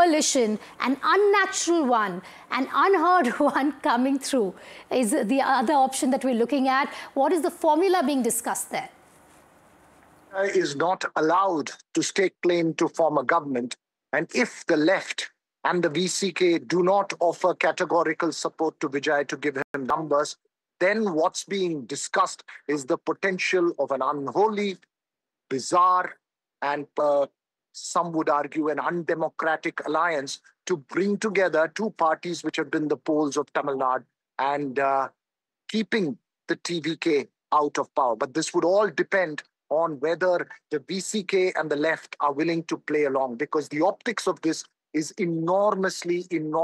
coalition, an unnatural one, an unheard one coming through is the other option that we're looking at. What is the formula being discussed there? Is not allowed to stake claim to form a government. And if the left and the VCK do not offer categorical support to Vijay to give him numbers, then what's being discussed is the potential of an unholy, bizarre, and some would argue an undemocratic alliance to bring together two parties which have been the poles of Tamil Nadu and keeping the TVK out of power. But this would all depend on whether the VCK and the left are willing to play along, because the optics of this is enormously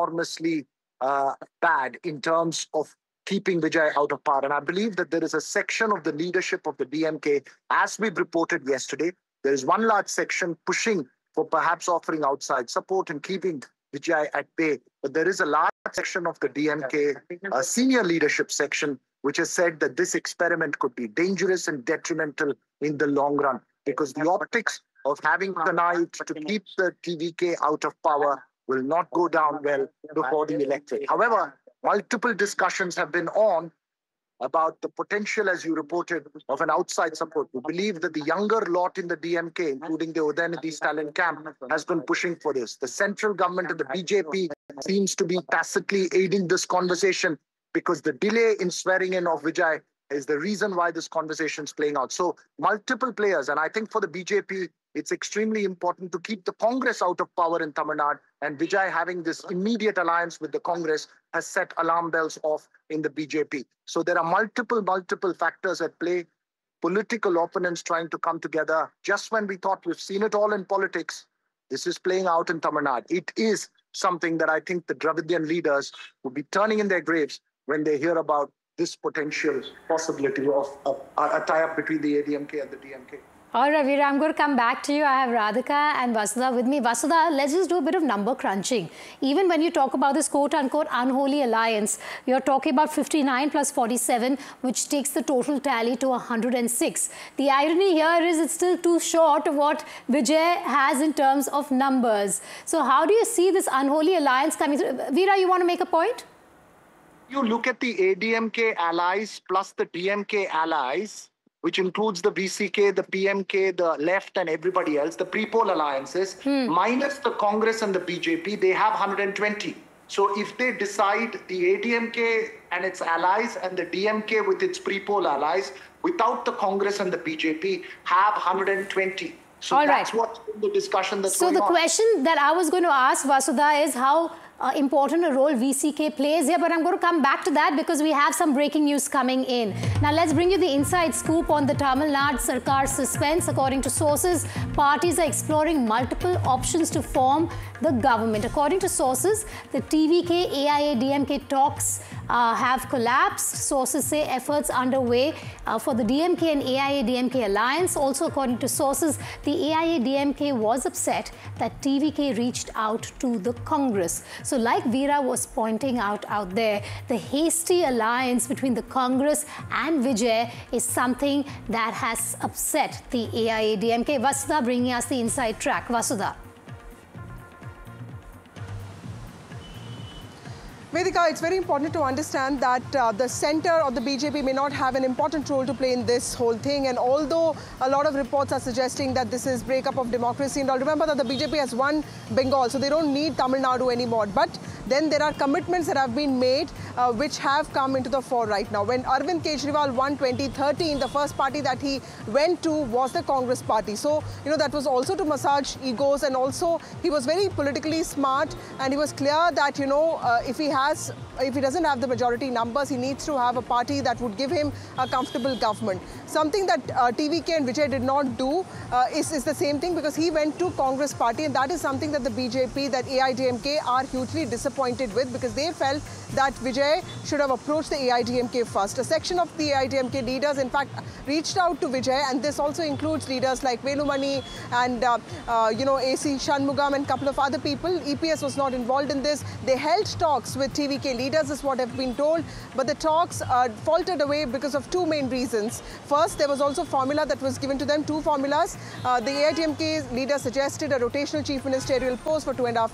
bad in terms of keeping Vijay out of power. And I believe that there is a section of the leadership of the DMK, as we've reported yesterday, there is one large section pushing for perhaps offering outside support and keeping Vijay at bay. But there is a large section of the DMK, a senior leadership section, which has said that this experiment could be dangerous and detrimental in the long run, because the optics of having connived to keep the TVK out of power will not go down well before the electorate. However, multiple discussions have been on about the potential, as you reported, of an outside support. We believe that the younger lot in the DMK, including the Udayanidhi Stalin camp, has been pushing for this. The central government and the BJP seems to be tacitly aiding this conversation, because the delay in swearing in of Vijay is the reason why this conversation is playing out. So multiple players, and I think for the BJP, it's extremely important to keep the Congress out of power in Tamil Nadu, and Vijay having this immediate alliance with the Congress has set alarm bells off in the BJP. So there are multiple factors at play, political opponents trying to come together. Just when we thought we've seen it all in politics, this is playing out in Tamil Nadu. It is something that I think the Dravidian leaders will be turning in their graves when they hear about this potential possibility of a tie-up between the ADMK and the DMK. All right, Veera, I'm going to come back to you. I have Radhika and Vasudha with me. Vasudha, let's just do a bit of number crunching. Even when you talk about this quote-unquote unholy alliance, you're talking about 59 plus 47, which takes the total tally to 106. The irony here is it's still too short of what Vijay has in terms of numbers. So how do you see this unholy alliance coming through? Veera, you want to make a point? You look at the ADMK allies plus the DMK allies, which includes the VCK, the PMK, the left and everybody else, the pre-poll alliances, minus the Congress and the BJP, they have 120. So if they decide the ADMK and its allies and the DMK with its pre-poll allies, without the Congress and the BJP, have 120. So that's what's in the discussion that's going on. So the question that I was going to ask Vasudha is how important a role VCK plays here, but I'm going to come back to that because we have some breaking news coming in. Now let's bring you the inside scoop on the Tamil Nadu Sarkar suspense. According to sources, parties are exploring multiple options to form the government. According to sources, the TVK, AIA, DMK talks have collapsed. Sources say efforts underway for the DMK and AIA DMK alliance. Also, according to sources, the AIA DMK was upset that TVK reached out to the Congress. So like Veera was pointing out there, the hasty alliance between the Congress and Vijay is something that has upset the AIA DMK. Vasudha bringing us the inside track. Vasudha. Vedika, it's very important to understand that the center of the BJP may not have an important role to play in this whole thing. And although a lot of reports are suggesting that this is breakup of democracy, and I'll remember that the BJP has won Bengal, so they don't need Tamil Nadu anymore. But then there are commitments that have been made which have come into the fore right now. When Arvind Kejriwal won 2013, the first party that he went to was the Congress party. So, you know, that was also to massage egos, and also he was very politically smart, and he was clear that, you know, if he doesn't have the majority numbers, he needs to have a party that would give him a comfortable government. Something that TVK and Vijay did not do is the same thing, because he went to Congress party, and that is something that the BJP, that AIDMK are hugely disappointed with, because they felt that Vijay Vijay should have approached the AIDMK first. A section of the AIDMK leaders, in fact, reached out to Vijay, and this also includes leaders like Velumani and, AC Shanmugam and a couple of other people. EPS was not involved in this. They held talks with TVK leaders, is what I've been told, but the talks faltered away because of two main reasons. First, there was also formula that was given to them, two formulas. The AIDMK leader suggested a rotational chief ministerial post for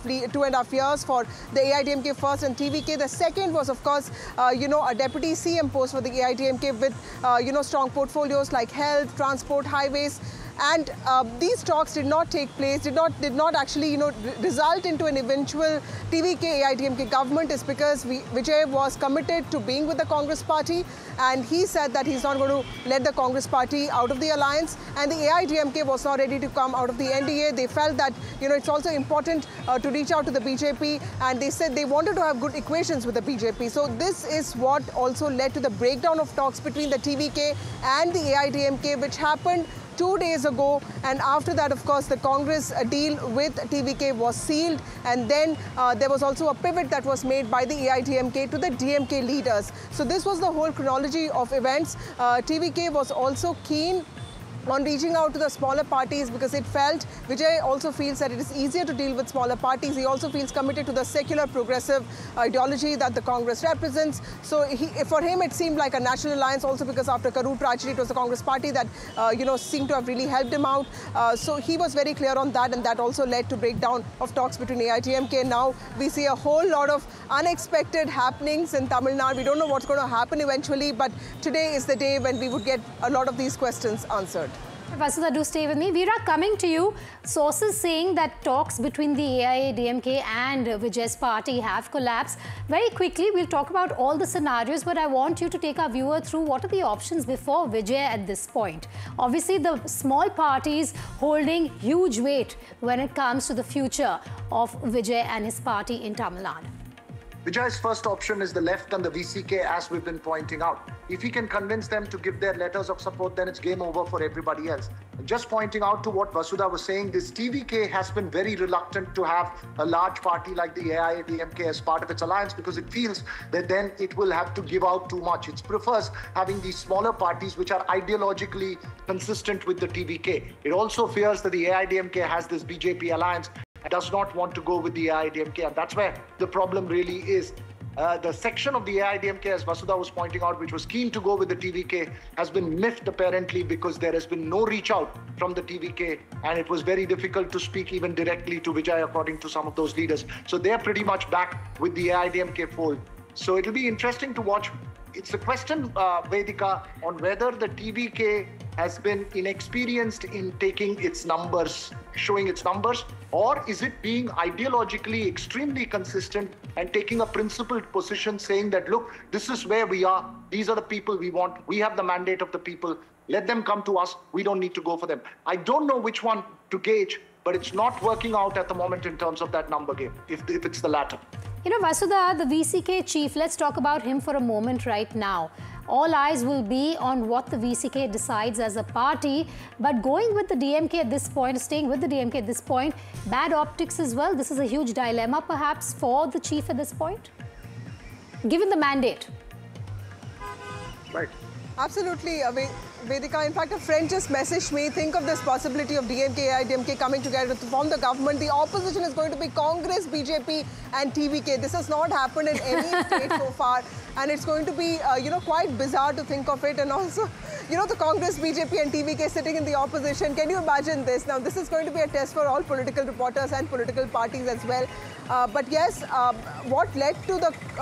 2.5 years for the AIDMK first and TVK. The second was, of course, a deputy CM post for the AIDMK with, strong portfolios like health, transport, highways. And these talks did not take place, did not actually, result into an eventual TVK-AIDMK government, is because Vijay was committed to being with the Congress party, and he said that he's not going to let the Congress party out of the alliance, and the AIDMK was not ready to come out of the NDA. They felt that, it's also important to reach out to the BJP, and they said they wanted to have good equations with the BJP. So this is what also led to the breakdown of talks between the TVK and the AIDMK, which happened 2 days ago, and after that, of course, the Congress deal with TVK was sealed, and then there was also a pivot that was made by the AIDMK to the DMK leaders. So this was the whole chronology of events. TVK was also keen on reaching out to the smaller parties because it felt, Vijay also feels that it is easier to deal with smaller parties. He also feels committed to the secular progressive ideology that the Congress represents. So for him, it seemed like a national alliance also because after Karur tragedy, it was the Congress party that, seemed to have really helped him out. So he was very clear on that, and that also led to breakdown of talks between AIDMK. Now we see a whole lot of unexpected happenings in Tamil Nadu. We don't know what's going to happen eventually, but today is the day when we would get a lot of these questions answered. Vasudha, do stay with me. Veera, coming to you, sources saying that talks between the AIADMK and Vijay's party have collapsed. Very quickly, we'll talk about all the scenarios, but I want you to take our viewer through what are the options before Vijay at this point. Obviously, the small parties holding huge weight when it comes to the future of Vijay and his party in Tamil Nadu. Vijay's first option is the left and the VCK, as we've been pointing out. If he can convince them to give their letters of support, then it's game over for everybody else. And just pointing out to what Vasudha was saying, this TVK has been very reluctant to have a large party like the AIADMK as part of its alliance because it feels that then it will have to give out too much. It prefers having these smaller parties which are ideologically consistent with the TVK. It also fears that the AIADMK has this BJP alliance, does not want to go with the AIADMK, and that's where the problem really is. The section of the AIADMK, as Vasudha was pointing out, which was keen to go with the TVK, has been miffed apparently because there has been no reach out from the TVK, and it was very difficult to speak even directly to Vijay according to some of those leaders. So they're pretty much back with the AIADMK fold. So it'll be interesting to watch. It's a question, Vedika, on whether the TVK has been inexperienced in taking its numbers, showing its numbers, or is it being ideologically extremely consistent and taking a principled position saying that, look, this is where we are, these are the people we want, we have the mandate of the people, let them come to us, we don't need to go for them. I don't know which one to gauge, but it's not working out at the moment in terms of that number game, if it's the latter. You know, Vasudha, the VCK chief, let's talk about him for a moment right now. All eyes will be on what the VCK decides as a party, but going with the DMK at this point, staying with the DMK at this point, bad optics as well. This is a huge dilemma perhaps for the chief at this point, given the mandate. Right. Absolutely, Vedika. In fact, a friend just messaged me, think of this possibility of DMK, AIADMK coming together to form the government. The opposition is going to be Congress, BJP and TVK. This has not happened in any state so far. And it's going to be, quite bizarre to think of it. And also, the Congress, BJP and TVK sitting in the opposition. Can you imagine this? Now, this is going to be a test for all political reporters and political parties as well. But yes, what led to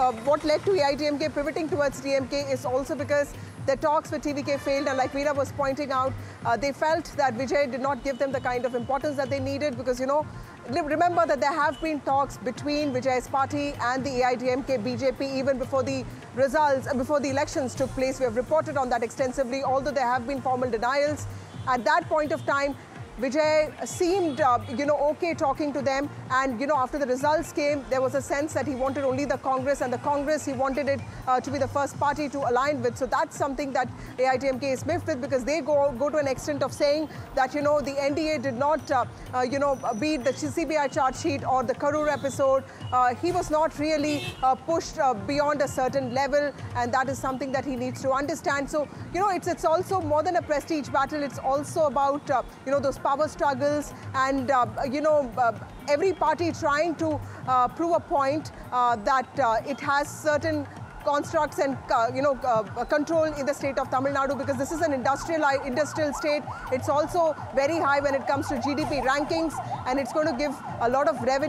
AIADMK pivoting towards DMK is also because the talks with TVK failed, and like Veera was pointing out, they felt that Vijay did not give them the kind of importance that they needed because, remember that there have been talks between Vijay's party and the AIADMK, BJP even before the results, before the elections took place. We have reported on that extensively, although there have been formal denials. At that point of time, Vijay seemed, okay talking to them. And, after the results came, there was a sense that he wanted only the Congress, and the Congress, he wanted it to be the first party to align with. So that's something that AITMK is miffed with, because they go to an extent of saying that, the NDA did not, beat the CBI charge sheet or the Karur episode. He was not really pushed beyond a certain level, and that is something that he needs to understand. So, it's also more than a prestige battle. It's also about, those power struggles and, every party trying to prove a point that it has certain constructs and control in the state of Tamil Nadu, because this is an industrial state. It's also very high when it comes to GDP rankings, and it's going to give a lot of revenue